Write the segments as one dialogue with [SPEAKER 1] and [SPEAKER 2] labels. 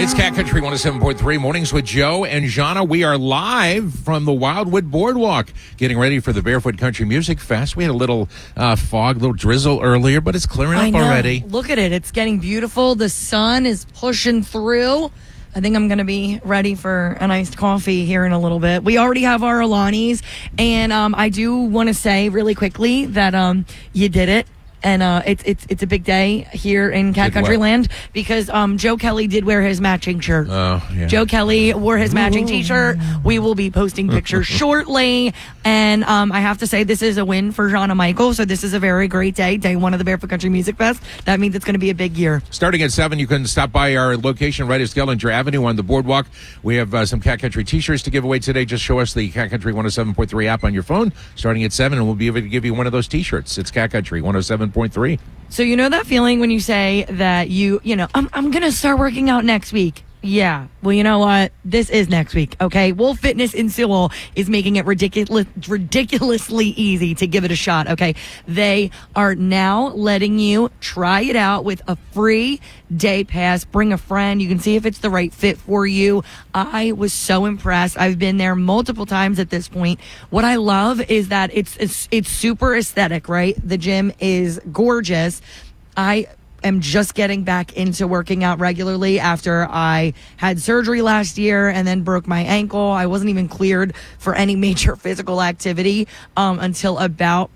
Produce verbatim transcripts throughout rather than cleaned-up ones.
[SPEAKER 1] It's Cat Country one oh seven point three, Mornings with Joe and Jana. We are live from the Wildwood Boardwalk, getting ready for the Barefoot Country Music Fest. We had a little uh, fog, little drizzle earlier, but it's clearing
[SPEAKER 2] I
[SPEAKER 1] up
[SPEAKER 2] know.
[SPEAKER 1] already.
[SPEAKER 2] Look at it. It's getting beautiful. The sun is pushing through. I think I'm going to be ready for an iced coffee here in a little bit. We already have our Alanis, and um, I do want to say really quickly that um, you did it. And uh, it's it's it's a big day here in Cat
[SPEAKER 1] Did
[SPEAKER 2] Country
[SPEAKER 1] what?
[SPEAKER 2] Land because um, Joe Kelly did wear his matching shirt.
[SPEAKER 1] Oh, yeah.
[SPEAKER 2] Joe Kelly wore his matching T-shirt. We will be posting pictures shortly. And um, I have to say, this is a win for Jana Michael. So this is a very great day, day one of the Barefoot Country Music Fest. That means it's going to be a big year.
[SPEAKER 1] Starting at seven, you can stop by our location right at Skellinger Avenue on the boardwalk. We have uh, some Cat Country T-shirts to give away today. Just show us the Cat Country one oh seven point three app on your phone. Starting at seven, and we'll be able to give you one of those T-shirts. It's Cat Country one oh seven point three.
[SPEAKER 2] So you know that feeling when you say that you, you know, I'm I'm going to start working out next week. Yeah. Well, you know what? This is next week, okay? Wolf Fitness in Sewell is making it ridiculous, ridiculously easy to give it a shot, okay? They are now letting you try it out with a free day pass. Bring a friend. You can see if it's the right fit for you. I was so impressed. I've been there multiple times at this point. What I love is that it's it's, it's super aesthetic, right? The gym is gorgeous. I... am just getting back into working out regularly after I had surgery last year and then broke my ankle. I wasn't even cleared for any major physical activity um, until about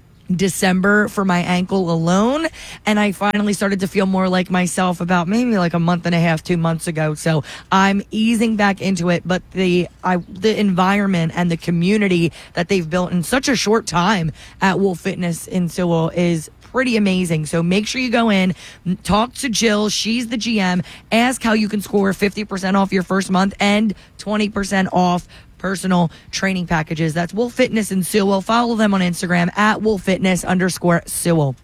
[SPEAKER 2] December for my ankle alone. And I finally started to feel more like myself about maybe like a month and a half, two months ago. So I'm easing back into it. But the I, the environment and the community that they've built in such a short time at Wolf Fitness in Sewell is pretty amazing. So make sure you go in, talk to Jill. She's the G M. Ask how you can score fifty percent off your first month and twenty percent off personal training packages. That's Wolf Fitness in Sewell. Follow them on Instagram at Wolf Fitness underscore Sewell.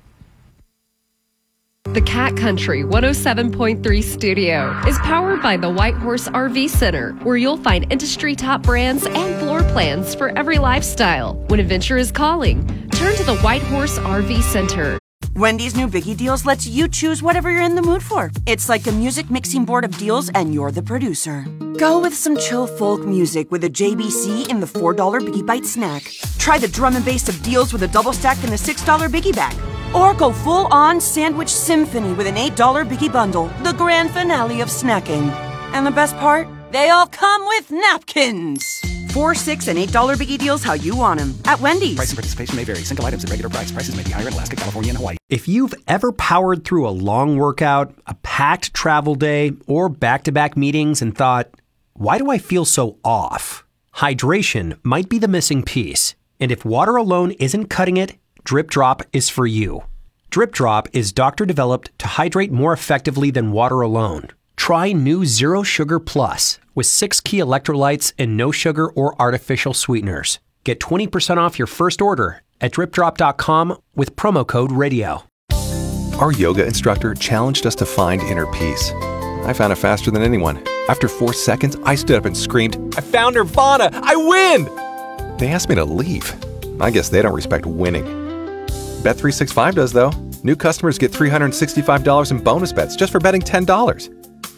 [SPEAKER 3] The Cat Country one oh seven point three studio is powered by the White Horse R V Center, where you'll find industry top brands and floor plans for every lifestyle. When adventure is calling, turn to the White Horse R V Center.
[SPEAKER 4] Wendy's new Biggie Deals lets you choose whatever you're in the mood for. It's like a music mixing board of deals, and you're the producer. Go with some chill folk music with a J B C in the four dollar Biggie Bite snack. Try the drum and bass of deals with a double stack in the six dollar Biggie Bag. Or go full-on sandwich symphony with an eight dollar Biggie Bundle, the grand finale of snacking. And the best part? They all come with napkins. Four, six, and eight dollar Biggie Deals how you want them at Wendy's.
[SPEAKER 5] Price and participation may vary. Single items at regular price. Prices may be higher in Alaska, California, and Hawaii.
[SPEAKER 6] If you've ever powered through a long workout, a packed travel day, or back-to-back meetings and thought, why do I feel so off? Hydration might be the missing piece. And if water alone isn't cutting it, Drip Drop is for you. Drip Drop is doctor-developed to hydrate more effectively than water alone. Try new Zero Sugar Plus with six key electrolytes and no sugar or artificial sweeteners. Get twenty percent off your first order at drip drop dot com with promo code radio.
[SPEAKER 7] Our yoga instructor challenged us to find inner peace. I found it faster than anyone. After four seconds, I stood up and screamed, "I found Nirvana! I win!" They asked me to leave. I guess they don't respect winning. Bet three sixty-five does, though. New customers get three hundred sixty-five dollars in bonus bets just for betting ten dollars.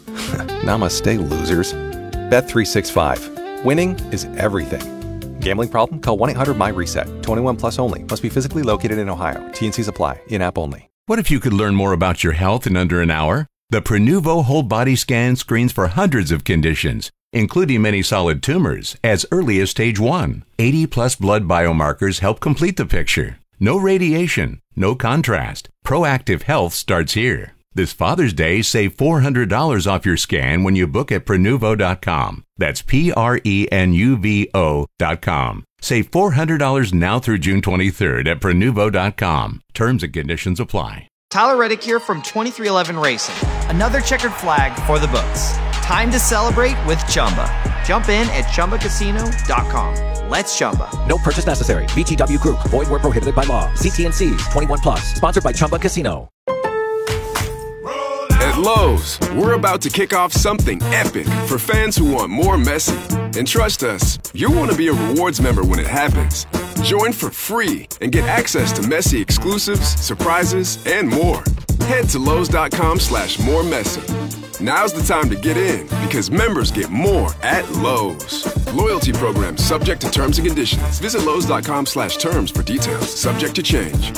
[SPEAKER 7] Namaste, losers. Bet three sixty-five. Winning is everything. Gambling problem? Call one eight hundred my reset. twenty-one plus only. Must be physically located in Ohio. T N Cs apply. In-app only.
[SPEAKER 8] What if you could learn more about your health in under an hour? The Prenuvo Whole Body Scan screens for hundreds of conditions, including many solid tumors, as early as stage one. eighty plus blood biomarkers help complete the picture. No radiation, no contrast. Proactive health starts here. This Father's Day, save four hundred dollars off your scan when you book at Prenuvo dot com. That's P R E N U V O dot com. Save four hundred dollars now through June twenty-third at Prenuvo dot com. Terms and conditions apply.
[SPEAKER 9] Tyler Reddick here from twenty-three eleven Racing. Another checkered flag for the books. Time to celebrate with Chumba. Jump in at Chumba Casino dot com. Let's Chumba.
[SPEAKER 10] No purchase necessary. V G W Group. Void where prohibited by law. See T N Cs. twenty-one plus. Sponsored by Chumba Casino.
[SPEAKER 11] At Lowe's, we're about to kick off something epic for fans who want more Messi. And trust us, you'll want to be a rewards member when it happens. Join for free and get access to Messi exclusives, surprises, and more. Head to Lowe's dot com slash more Messi. Now's the time to get in because members get more at Lowe's. Loyalty program subject to terms and conditions. Visit Lowe's.com slash terms for details. Subject to change.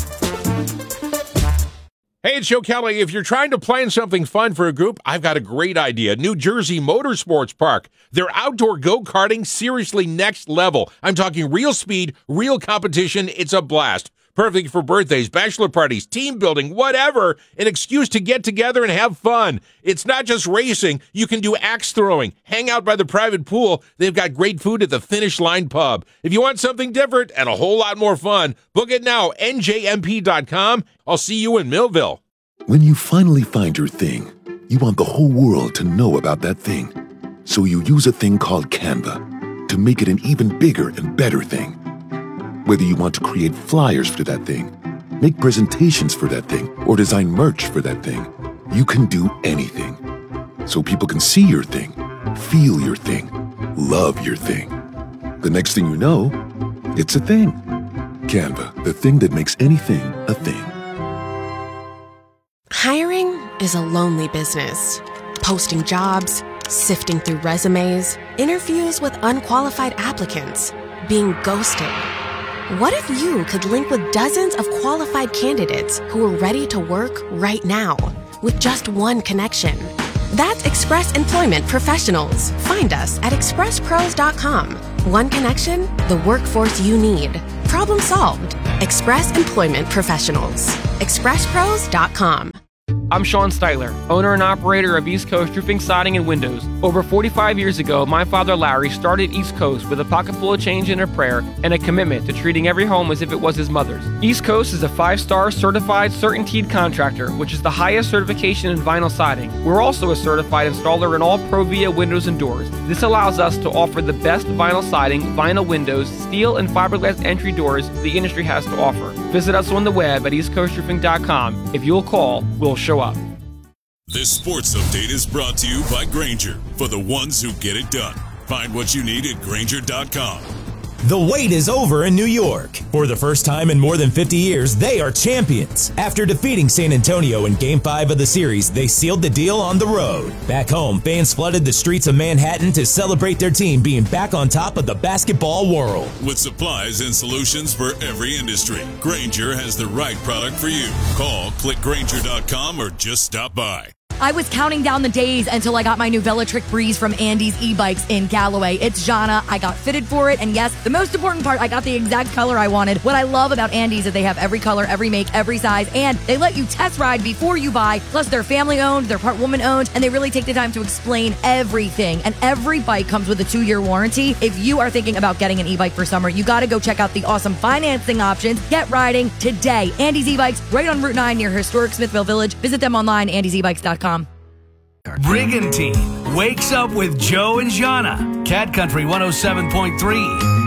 [SPEAKER 1] Hey, it's Joe Kelly. If you're trying to plan something fun for a group, I've got a great idea. New Jersey Motorsports Park. Their outdoor go-karting, seriously next level. I'm talking real speed, real competition. It's a blast. Perfect for birthdays, bachelor parties, team building, whatever. An excuse to get together and have fun. It's not just racing. You can do axe throwing, hang out by the private pool. They've got great food at the Finish Line Pub. If you want something different and a whole lot more fun, book it now, N J M P dot com. I'll see you in Millville.
[SPEAKER 12] When you finally find your thing, you want the whole world to know about that thing. So you use a thing called Canva to make it an even bigger and better thing. Whether you want to create flyers for that thing, make presentations for that thing, or design merch for that thing, you can do anything. So people can see your thing, feel your thing, love your thing. The next thing you know, it's a thing. Canva, the thing that makes anything a thing.
[SPEAKER 13] Hiring is a lonely business. Posting jobs, sifting through resumes, interviews with unqualified applicants, being ghosted. What if you could link with dozens of qualified candidates who are ready to work right now with just one connection? That's Express Employment Professionals. Find us at express pros dot com. One connection, the workforce you need. Problem solved. Express Employment Professionals. express pros dot com.
[SPEAKER 14] I'm Sean Styler, owner and operator of East Coast Roofing, Siding, and Windows. Over forty-five years ago, my father Larry started East Coast with a pocket full of change and a prayer and a commitment to treating every home as if it was his mother's. East Coast is a five-star certified CertainTeed contractor, which is the highest certification in vinyl siding. We're also a certified installer in all Provia windows and doors. This allows us to offer the best vinyl siding, vinyl windows, steel, and fiberglass entry doors the industry has to offer. Visit us on the web at east coast roofing dot com. If you'll call, we'll show up.
[SPEAKER 15] This sports update is brought to you by Grainger, for the ones who get it done. Find what you need at Grainger dot com.
[SPEAKER 16] The wait is over in New York. For the first time in more than fifty years, they are champions. After defeating San Antonio in Game five of the series, they sealed the deal on the road. Back home, fans flooded the streets of Manhattan to celebrate their team being back on top of the basketball world.
[SPEAKER 15] With supplies and solutions for every industry, Grainger has the right product for you. Call, click Grainger dot com, or just stop by.
[SPEAKER 2] I was counting down the days until I got my new Velotric Breeze from Andy's e-bikes in Galloway. It's Jana. I got fitted for it, and yes, the most important part, I got the exact color I wanted. What I love about Andy's is they have every color, every make, every size, and they let you test ride before you buy. Plus, they're family-owned, they're part woman-owned, and they really take the time to explain everything. And every bike comes with a two-year warranty. If you are thinking about getting an e-bike for summer, you got to go check out the awesome financing options. Get riding today. Andy's e-bikes, right on Route nine near historic Smithville Village. Visit them online, andys e bikes dot com.
[SPEAKER 17] Brigantine wakes up with Joe and Jana. Cat Country one oh seven point three.